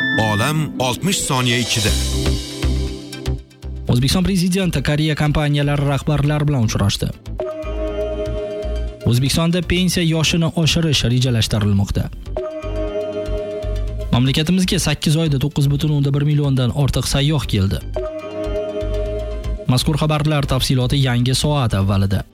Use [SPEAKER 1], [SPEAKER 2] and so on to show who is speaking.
[SPEAKER 1] Olam 60 soniya ichida.
[SPEAKER 2] O'zbekiston prezidenti Koreya kompaniyalari rahbarlari bilan uchrashdi. O'zbekistonda pensiya yoshini oshirish rejalashtirilmoqda. Mamlakatimizga 8 oyda 9,1 milliondan ortiq sayyoh keldi. Mazkur xabarlar tafsiloti yangi soat avvalida.